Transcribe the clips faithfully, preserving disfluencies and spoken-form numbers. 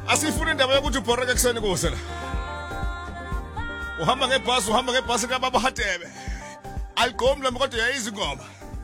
Asifuna indaba yokuthi ubhoreke kuseni kuse la. Uhamba ngebhasi, uhamba ngebhasi kaBaba Hadebe. Aligqomla kodwa yayizi ingoma.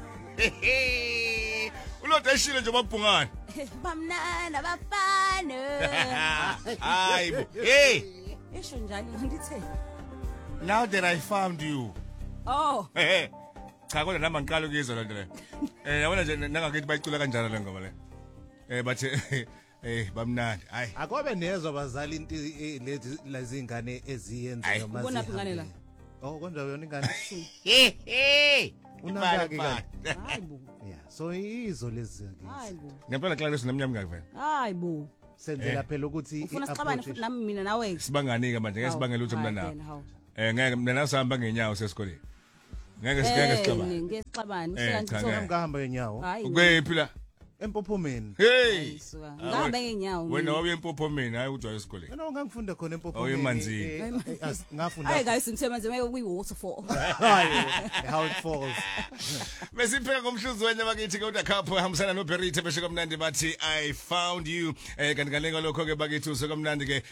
Ulothe eshile nje mabhungane. Bamnana bafana. Hayibo. Hey. Esho njalo ngithe. Now that I found you. Oh. Eh. Cha kodwa nami ngiqala ukuyizwa lento le. Eh yabona nje nangakithi bayicula kanjalo le ngoma le. Eh bathi eh bamnandi. Hayi. Akobe nezwa bazali into lezi lezi ingane eziyenza noma zihambe. Ubona ingane la. Oh konja yona ingane. Hey hey. Unangaki kanti? Hayibo. Yeah, so izo lezi ke. Hayibo. Ngempela xala leso nemnyama ngake vele. Hayibo. Senzela phela ukuthi ufuna sixabane futhi nami mina nawe. Sibanganike manje ngeke sibangele utho mina nawe. Eh ngeke mina sihamba ngenyawo sesikoleni. Ngeke singeke sixabane. Ngeke sixabane. Usekanti so ngihamba ngenyawo. Ukephi la? Empophomeni. Hey. Ngihamba ngenyawo. Wena wabe empophomeni hayi udwa esikoleni. Mina ngangifunda khona empophomeni. Oyemanzini. Ngafunda. Hey guys, ngithe manje we waterfall. How it falls. Mesipheka ngomhluzi wenye bakithi ke uDakapho ehambisana noBerita besho kamnandi bathi I found you. Eh kanti kalenga lokho ke bakithi usekamnandi ke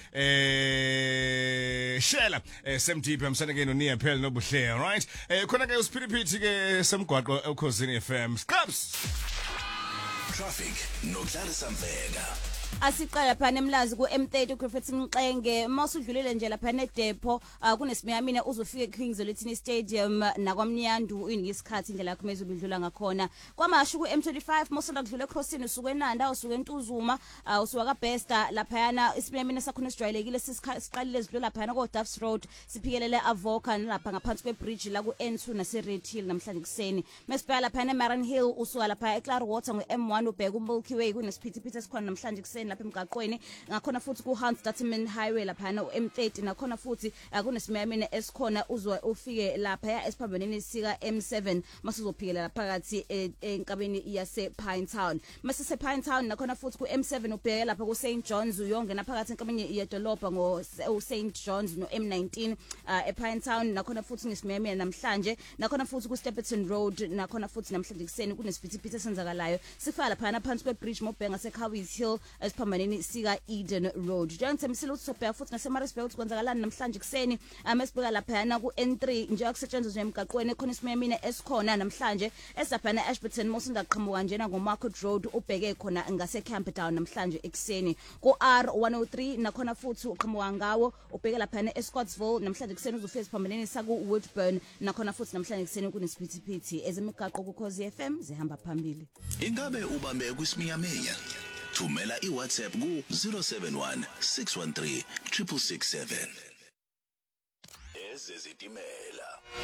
eh Shela Semdeep ehambisana ke noNia Phel noBuhle, right? Eh khona ke uSphiriphiti ke semgwaqo ekhosini F M. Scraps. Traffic nokuhlala samveka. Asiqala phana emlazi ku M thirty Griffith Mxenge mawusudlulele nje lapha neDepot kunesimiyamina uzofika eKings Olithini Stadium nakwamnyandu inikhathi indlela yakho mezobudlula ngakhona kwamashu ku M twenty-five mawusonda kudlula eCrossing usuke eNanda usuke eNtuzuma usuka kaBesta lapha yana isimiyamina sakho nesijwayelekile siqalile ezidlula lapha yana ko Duffs Road siphikelele Avoca lapha ngaphansi kwebridge la ku N two nase Red Hill namhlanje kuseni mesibhala lapha eMaran Hill usuka lapha eClearwater ngo M one ubheka uMilky Way kunesiphithiphithi esikhona namhlanje kuseni lapha emgaqweni ngakhona futhi ku Hans Datman Highway lapha na M thirty nakhona futhi kunesimiyamina esikhona uzwa ufike lapha esiphambaneni sika M seven masuzophikelela phakathi enkabeni yase Pinetown masese Pinetown nakhona futhi ku M seven ubheke lapha ku Saint John's uyongena phakathi enkabeni yedolobha ngo Saint John's no M nineteen e Pinetown nakhona futhi ngesimiyamina namhlanje nakhona futhi ku Stephenson Road nakhona futhi namhlanje kuseni kunesiphithi esenzakalayo sifala lapha na phansi kwebridge mobhenga seCowes Hill phambaneni sika Eden Road. Njengethembisile ukuthi sobheka futhi naseMaritzburg ukuthi kwenzakalani namhlanje kuseni amesibheka lapha yana ku N three nje akusetshenziswa emgaqweni ekhona isimiyamina esikhona namhlanje esaphana Ashburton Mosinda qhamuka njena ngo Market Road ubheke khona ngase Campbelltown namhlanje ekseni ku R one oh three nakhona futhi uqhamuka ngawo ubheke lapha na eScottsville namhlanje kuseni uzofika phambaneni saku Woodburn nakhona futhi namhlanje kuseni kunesiphithiphithi ezemigaqo ku Khosi F M zihamba phambili. Ingabe ubambe kwisiminyaminya? Thumela iWhatsApp ku zero seven one six one three six six seven. Ezezitimela.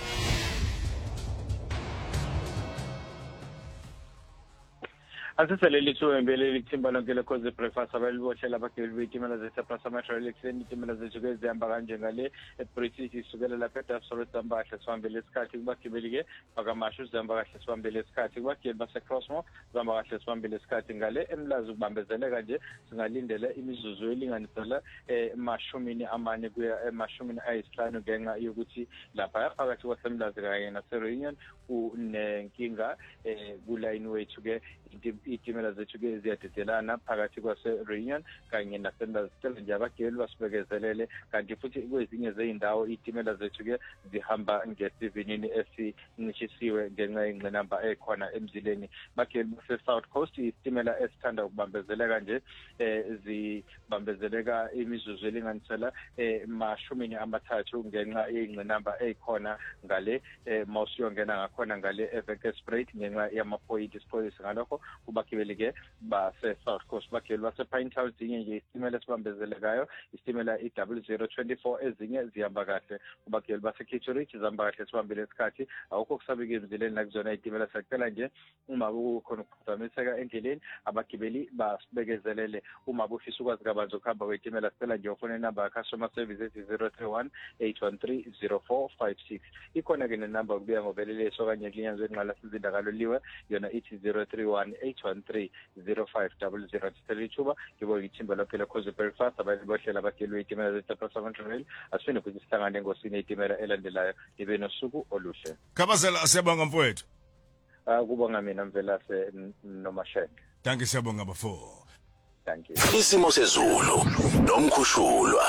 Asiseleli thumbele lithimba lonke lekhoze breakfast abaliboshela abagibeli betimela zeTaprasa Metro Lexen itimela zethu ezihamba kanje ngale eBritish isukela lapha eDuffs Zamba kahle sihambele isikhathi kubagibeli ke bakamashu Zamba kahle sihambele isikhathi kubagibeli baseCrossmore Zamba kahle sihambele isikhathi ngale emlazi ukubambezeleka nje singalindele imizuzu elinganisela emashumini amane kuya emashumini ayisihlanu ngenxa yokuthi lapha phakathi kwasemlazi kanye naseReunion kunenkinga kuline wethu ke itimela zethu ke ziyadedelana phakathi kwaseReunion kanye nasemlazi sicela nje abagibeli basibekezelele kanti futhi kwezinye zeindawo itimela zethu ke zihamba ngesivinini esincishisiwe ngenxa yengqinamba ekhona emzileni bagibeli base South Coast itimela esithanda ukubambezeleka nje zibambezeleka imizuzu elinganisela emashumini amathathu ngenxa yengqinamba ekhona ngale mawusiyongena ngakhona ngale eVegasbreak ngenxa yamaphoyinti isiphoyisa ngalokho kubagibeli ke base South Coast bagibeli base Pinetown zinye nje isitimela esibambezelekayo isitimela i double zero twenty-four ezinye zihamba kahle kubagibeli base Kitcheridge zihamba kahle sibambile isikhathi awukho kusabika emzileni la kuzona itimela sacela nje uma kukhona ukuphazamiseka endleleni abagibeli basibekezelele uma bufisa ukwazi kabanzi ukuhamba kwetimela sicela nje ufone number ya customer service zero three one eight one three zero four five six ikhona ke nenumber kubuya ngoveleleso kanye kulinyanzo enqala sizindakalo liwe yona ithi zero three one eight one three zero five zero zero sithelithuba ngibo ngithimba lapha lekhoze breakfast abalibohlela abagibeli itimela zeTaprasa Metro asifune ukuthi sihlangane ngosini itimela elandelayo ibe nosuku oluhle. Khabazela siyabonga mfowethu. Ah kubonga mina Mvelase noMashenge. Thank you siyabonga bafo. Thank thank you. Isimo sezulu nomkhushulwa.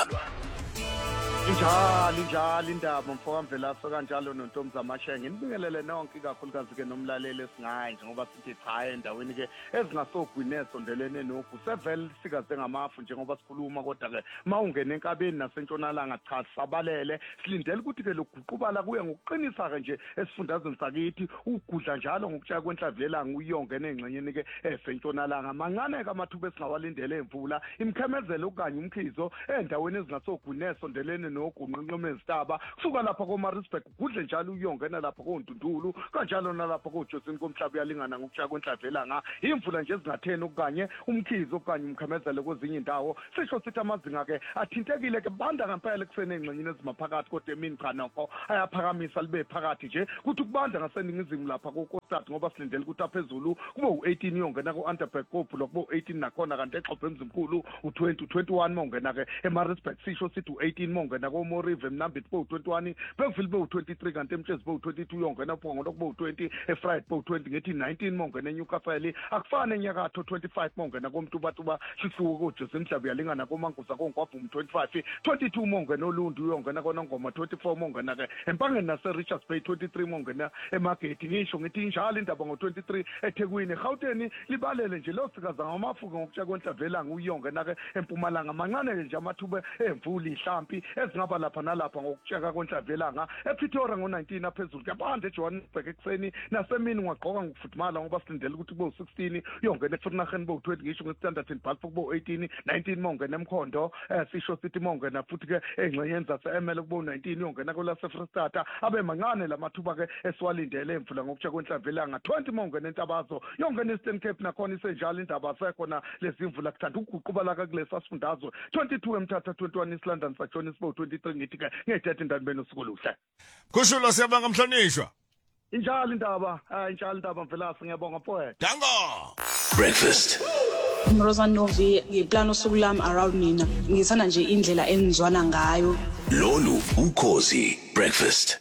Njalo njalo indaba mfoka Mvelaso kanjalo noNtombi zaMashenge nibingelele nonke kakhulukazi ke nomlaleli esingayi ngoba sithi cha endaweni ke ezingasogwini esondelene nogu sevele sikaze ngamafu njengoba sikhuluma kodwa ke mawungena enkabeni nasentshonalanga cha sabalele silindele ukuthi ke loguqubala kuye ngokuqinisa ke nje esifundazweni sakithi ugudla njalo ngokutshaya kwenhlavuyelanga uyongena engxenyeni ke esentshonalanga mancane ke amathuba esingawalindele emvula imkhemezelo okanye umkhizo endaweni ezingasogwini esondelene nogunqunquma ezitaba kusuka lapha koMaritzburg kudle njalo uyongena lapha koNdundulu kanjalo nalapha koJosini komhlaba uyalingana ngokushaya kwenhlavelanga imvula nje ezingatheni okanye umkhizo okanye umkhemezelo kwezinye indawo sisho sithi amazinga ke athintekile ke banda ngempela kusene engxenyeni ezimaphakathi kodwa emini cha nokho ayaphakamisa libe phakathi nje kuthi kubanda ngaseningizimu lapha koKostad ngoba silindele ukuthi aphezulu kube u-eighteen uyongena ku-Underberg koBhulo kube u-eighteen nakhona kanti exhophe emzimkhulu u-twenty twenty-one mongena ke eMaritzburg sisho sithi u-eighteen mongena koMorive Mnambiti bo twenty-one Beville bo twenty-three kanti eMtshezi bo twenty-two yongena phongo bo twenty eFriday bo twenty ngethi nineteen mongena eNewcastle akufane enyakatho twenty-five mongena koMtubatuba sihluko koJosini Mhlaba yalingana koMangusa koNgwavuma twenty-five twenty-two mongena oLundu uyongena koNongoma twenty-four mongena ke empangeni nase Richards Bay twenty-three mongena eMageti ngisho ngithi njalo indaba ngo twenty-three eThekwini eGauteng libalele nje lo sikaza ngamafuku ngokutsha kwenhlavelanga uyongena ke eMpumalanga mancane nje amathuba emvula ihlampi ezingaba lapha nalapha ngokutsheka kwenhlavelanga ePretoria ngo nineteen aphezulu kuyabanda eJohannesburg ekseni nasemini ngwaqoka ngokufudumala ngoba silindele ukuthi kube u-sixteen uyongena eFreenhagen bo twenty ngisho ngeStandard and Balfour bo eighteen nineteen mongena eMkhondo sisho sithi mongena futhi ke engxenyeni zase-Emele kubo nineteen uyongena kwelaseFreyistata abe mancane lamathuba ke esiwalindele emvula ngokutsheka kwenhlavelanga twenty mongena eNtabazo yongena eStern Cape nakhona isenjalo indaba sekhona lezimvula kuthanda ukuguqubala kulesa sifundazwe twenty-two eMthatha twenty-one East London saJohannesburg twenty-three ngithi ke ngiyethethe indaba beno sikuluhle Kushulo siyabanga mhlonishwa. injalo indaba hayi injalo indaba Mvelaso ngiyabonga mfowethu Dango. Breakfast. Mrozan Novi ngiplano sukulami around nina ngithanda nje indlela enizwana ngayo Lolu ukhozi breakfast.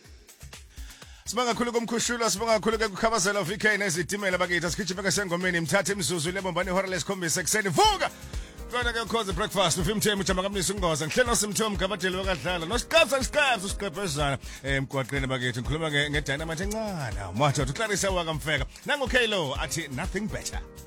Sibanga kakhulu kumkhushula sibanga kakhulu ke kukhabazela V K nezitimela bakithi sikhithe ke sengomeni imthathe imzuzu lebombani ihora lesikhombisa ekseni vuka Kona ke ukhozi breakfast ufimtheme ujama kamnisi ungoza ngihlelo simthomo gabadeli wakadlala nosiqabza isiqabza usiqephezana emgwaqeni bakithi ngikhuluma ke ngedynamite encane manje uClarissa wakamfeka nangu Kaylo athi nothing better